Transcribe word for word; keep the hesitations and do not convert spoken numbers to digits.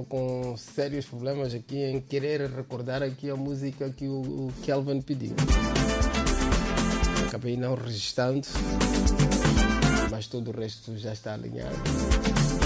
com sérios problemas aqui em querer recordar aqui a música que o, o Kelvin pediu. Acabei não registrando, mas todo o resto já está alinhado.